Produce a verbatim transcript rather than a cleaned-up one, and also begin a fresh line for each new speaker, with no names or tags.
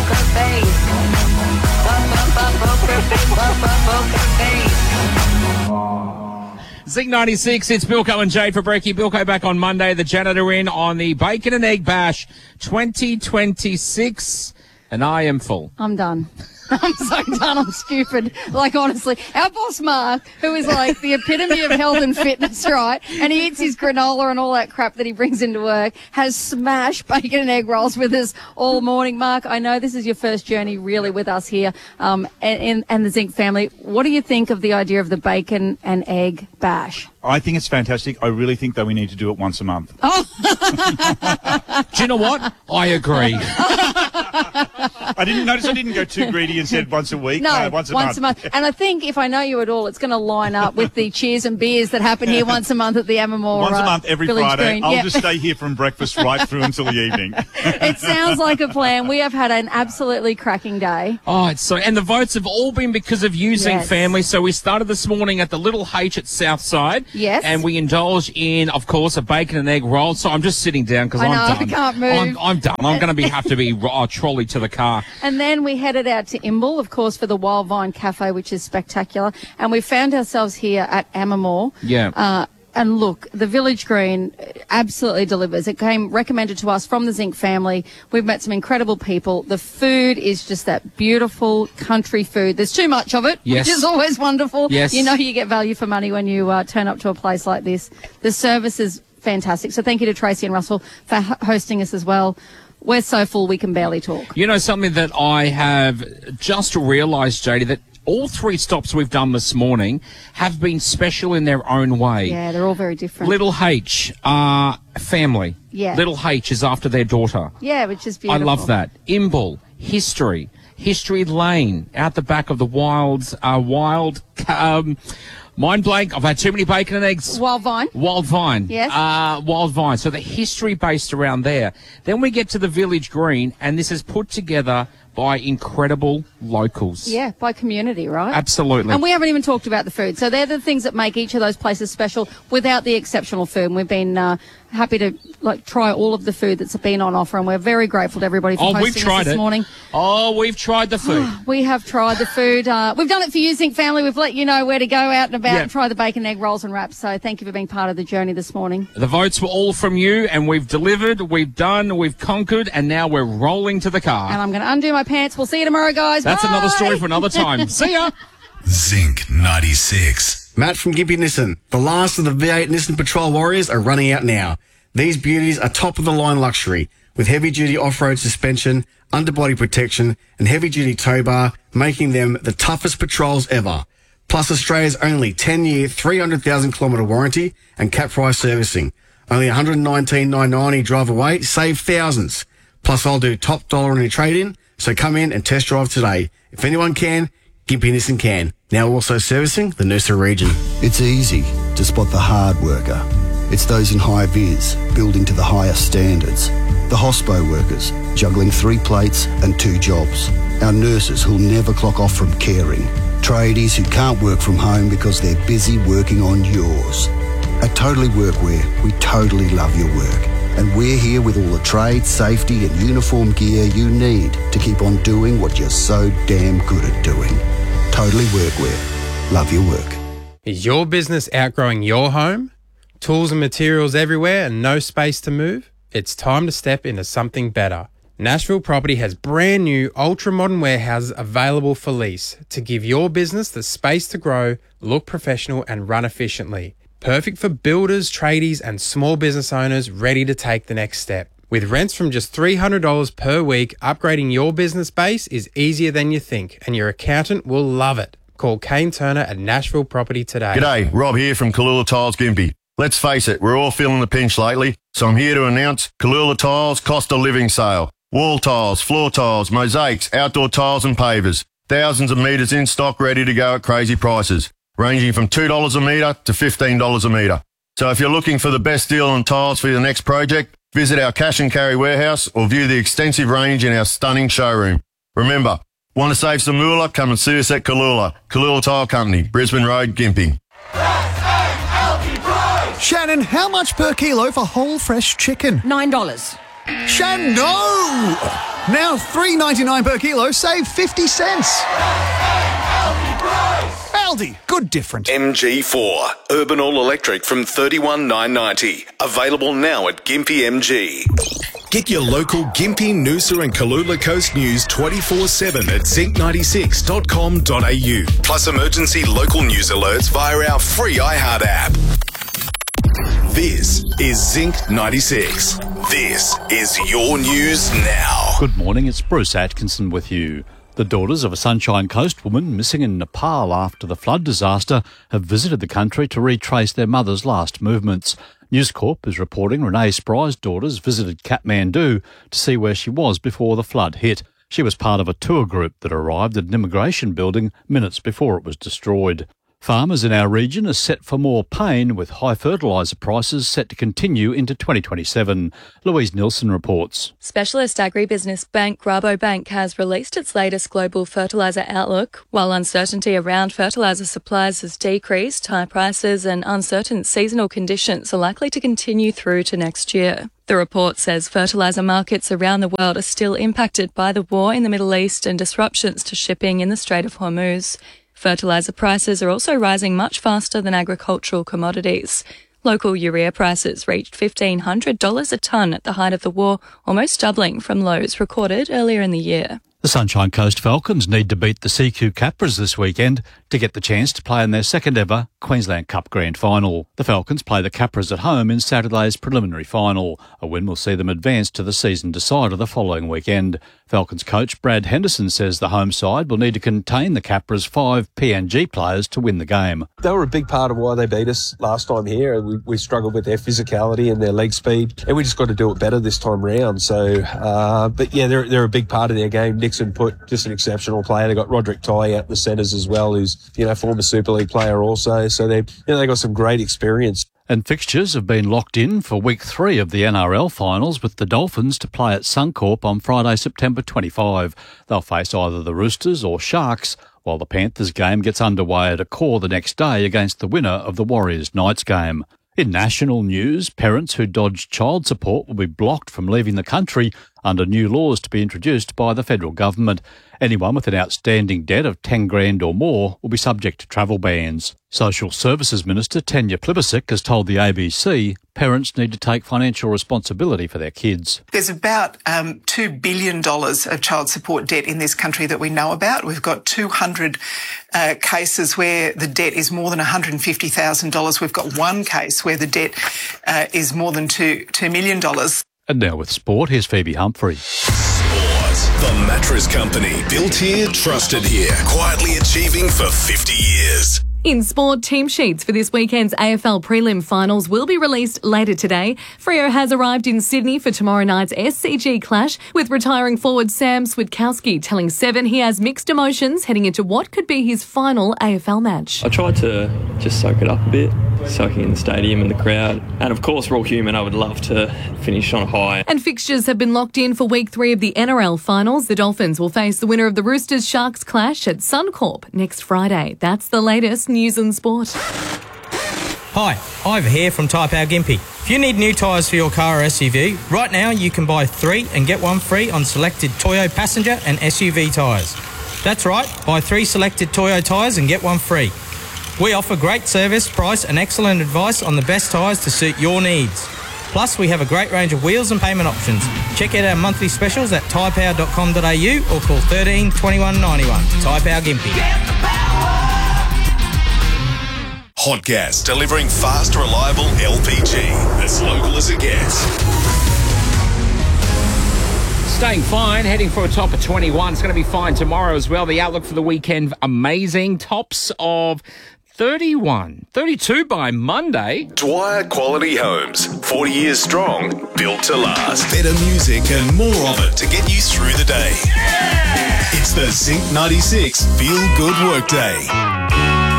poker face. Poker face, poker face.
Zing ninety-six, it's Bilko and Jade for Brekkie. Bilko back on Monday, the janitor in on the Bacon and Egg Bash twenty twenty-six, and I am full.
I'm done. I'm so done. I'm stupid. Like, honestly, our boss Mark, who is like the epitome of health and fitness, right? And he eats his granola and all that crap that he brings into work, has smashed bacon and egg rolls with us all morning. Mark, I know this is your first journey really with us here um, and, and, and the Zinc family. What do you think of the idea of the bacon and egg bash?
I think it's fantastic. I really think that we need to do it once a month.
Oh.
Do you know what? I agree.
I didn't notice I didn't go too greedy and said once a week.
No,
uh, once a
once
month.
a month. And I think if I know you at all, it's going to line up with the cheers and beers that happen here once a month at the Amamore.
Once a
uh,
month, every
Village
Friday.
Green.
I'll
Yeah.
just stay here from breakfast right through until the evening.
It sounds like a plan. We have had an absolutely cracking day.
Oh, it's so, and the votes have all been because of you, Zinc
Yes.
family. So we started this morning at the Little H at Southside.
Yes.
And we indulge in, of course, a bacon and egg roll. So I'm just sitting down because
I
I'm
know,
done.
I can't move.
I'm, I'm done. I'm going to be have to be uh, trolley to the car.
And then we headed out to Imbil, of course, for the Wild Vine Cafe, which is spectacular. And we found ourselves here at Amamore.
Yeah.
Uh, and look, the Village Green absolutely delivers. It came recommended to us from the Zinc family. We've met some incredible people. The food is just that beautiful country food. There's too much of it,
Yes.
which is always wonderful.
Yes.
You know you get value for money when you uh, turn up to a place like this. The service is fantastic. So thank you to Tracy and Russell for h- hosting us as well. We're so full we can barely talk.
You know, something that I have just realised, J D, that all three stops we've done this morning have been special in their own way.
Yeah, they're all very different.
Little H, uh, family.
Yeah.
Little H is after their daughter.
Yeah, which is
I
beautiful.
love that. Imbil, history. History Lane, out the back of the Wilds, uh, Wild, um, mind blank. I've had too many bacon and eggs.
Wild Vine.
Wild Vine.
Yes.
Uh, Wild Vine. So the history based around there. Then we get to the Village Green, and this is put together by incredible locals.
Yeah, by community, right?
Absolutely.
And we haven't even talked about the food. So they're the things that make each of those places special without the exceptional food. And we've been uh, happy to like try all of the food that's been on offer, and we're very grateful to everybody for
oh,
hosting
we've tried
us this
it.
morning.
Oh, we've tried the food.
We have tried the food. Uh, we've done it for you, Zinc family. We've let you know where to go out and about
Yeah.
and try the bacon, egg rolls and wraps. So thank you for being part of the journey this morning.
The votes were all from you, and we've delivered, we've done, we've conquered, and now we're rolling to the car.
And I'm going to undo my pants. We'll see you tomorrow, guys.
That's
Bye.
another story for another time. See ya.
Zinc ninety-six.
Matt from Gimpy Nissan. The last of the V eight Nissan Patrol Warriors are running out now. These beauties are top-of-the-line luxury, with heavy-duty off-road suspension, underbody protection, and heavy-duty tow bar, making them the toughest patrols ever. Plus Australia's only ten-year, three hundred thousand kilometre warranty and cap price servicing. Only one hundred nineteen thousand nine hundred ninety drive away, save thousands. Plus I'll do top dollar on your trade-in, so come in and test drive today. If anyone can, Gimpy Nissan can. Now also servicing the Noosa region.
It's easy to spot the hard worker. It's those in high vis, building to the highest standards. The hospo workers, juggling three plates and two jobs. Our nurses who'll never clock off from caring. Tradies who can't work from home because they're busy working on yours. At Totally Workwear, we totally love your work. And we're here with all the trade, safety and uniform gear you need to keep on doing what you're so damn good at doing. Totally Workwear. Love your work.
Is your business outgrowing your home? Tools and materials everywhere and no space to move? It's time to step into something better. Nashville Property has brand new ultra-modern warehouses available for lease to give your business the space to grow, look professional and run efficiently. Perfect for builders, tradies and small business owners ready to take the next step. With rents from just three hundred dollars per week, upgrading your business base is easier than you think, and your accountant will love it. Call Kane Turner at Nashville Property today.
G'day, Rob here from Kalula Tiles Gympie. Let's face it, we're all feeling the pinch lately, so I'm here to announce Kalula Tiles Cost of Living Sale. Wall tiles, floor tiles, mosaics, outdoor tiles and pavers. Thousands of metres in stock ready to go at crazy prices, ranging from two dollars a metre to fifteen dollars a metre. So if you're looking for the best deal on tiles for your next project, visit our cash and carry warehouse or view the extensive range in our stunning showroom. Remember, want to save some moolah? Come and see us at Kalula. Kalula Tile Company, Brisbane Road, Gympie.
Shannon, how much per kilo for whole fresh chicken?
Nine dollars.
Shannon, no! Now three dollars ninety-nine per kilo, save fifty cents. Aldi, good different.
M G four, Urban All Electric from thirty-one thousand nine hundred ninety. Available now at Gympie M G. Get your local Gympie, Noosa and Kalula Coast news twenty-four seven at zinc ninety-six dot com dot a u. Plus emergency local news alerts via our free iHeart app. This is Zinc ninety-six. This is your news now.
Good morning, it's Bruce Atkinson with you. The daughters of a Sunshine Coast woman missing in Nepal after the flood disaster have visited the country to retrace their mother's last movements. News Corp is reporting Renee Spry's daughters visited Kathmandu to see where she was before the flood hit. She was part of a tour group that arrived at an immigration building minutes before it was destroyed. Farmers in our region are set for more pain, with high fertiliser prices set to continue into twenty twenty-seven. Louise Nilsson reports.
Specialist agribusiness bank Rabobank has released its latest global fertiliser outlook. While uncertainty around fertiliser supplies has decreased, high prices and uncertain seasonal conditions are likely to continue through to next year. The report says fertiliser markets around the world are still impacted by the war in the Middle East and disruptions to shipping in the Strait of Hormuz. Fertiliser prices are also rising much faster than agricultural commodities. Local urea prices reached fifteen hundred dollars a tonne at the height of the war, almost doubling from lows recorded earlier in the year.
The Sunshine Coast Falcons need to beat the C Q Capras this weekend to get the chance to play in their second ever Queensland Cup Grand Final. The Falcons play the Capras at home in Saturday's preliminary final. A win will see them advance to the season decider the following weekend. Falcons coach Brad Henderson says the home side will need to contain the Capras' five P N G players to win the game.
They were a big part of why they beat us last time here. We, we struggled with their physicality and their leg speed, and we just got to do it better this time round. So, uh, but yeah, they're they're a big part of their game. Nixon put just an exceptional player. They got Roderick Ty out in the centres as well, who's you know former Super League player also. So they you know they got some great experience.
And fixtures have been locked in for week three of the N R L finals, with the Dolphins to play at Suncorp on Friday, September twenty-fifth. They'll face either the Roosters or Sharks, while the Panthers game gets underway at Accor the next day against the winner of the Warriors Knights game. In national news, parents who dodge child support will be blocked from leaving the country under new laws to be introduced by the federal government. Anyone with an outstanding debt of ten grand or more will be subject to travel bans. Social Services Minister Tanya Plibersek has told the A B C parents need to take financial responsibility for their kids.
There's about um, two billion dollars of child support debt in this country that we know about. We've got two hundred uh, cases where the debt is more than one hundred fifty thousand dollars. We've got one case where the debt uh, is more than two, two million dollars.
And now with sport, here's Phoebe Humphrey.
Sport. The Mattress Company. Built here, trusted here. Quietly achieving for fifty years.
In sport, team sheets for this weekend's A F L prelim finals will be released later today. Freo has arrived in Sydney for tomorrow night's S C G clash, with retiring forward Sam Switkowski telling Seven he has mixed emotions heading into what could be his final A F L match.
I tried to just soak it up a bit, soaking in the stadium and the crowd. And of course, we're all human. I would love to finish on a high.
And fixtures have been locked in for week three of the N R L finals. The Dolphins will face the winner of the Roosters-Sharks clash at Suncorp next Friday. That's the latest news and sport.
Hi, Ivor here from Tyre Power Gympie. If you need new tyres for your car or S U V, right now you can buy three and get one free on selected Toyo passenger and S U V tyres. That's right, buy three selected Toyo tyres and get one free. We offer great service, price and excellent advice on the best tyres to suit your needs. Plus, we have a great range of wheels and payment options. Check out our monthly specials at tyre power dot com dot a u or call thirteen twenty-one ninety-one. Tyre Power Gympie.
Hot Gas, delivering fast, reliable L P G. As local as it gets.
Staying fine, heading for a top of twenty-one. It's going to be fine tomorrow as well. The outlook for the weekend, amazing. Tops of thirty-one, thirty-two by Monday.
Dwyer Quality Homes, forty years strong, built to last. Better music and more of it to get you through the day. Yeah! It's the Zinc ninety-six Feel Good Workday.